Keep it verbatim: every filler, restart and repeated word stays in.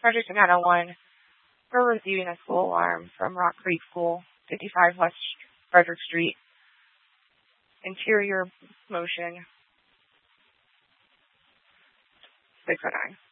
Project nine oh one, we're receiving a school alarm from Rock Creek School, fifty-five West Frederick Street. Interior motion, six oh nine.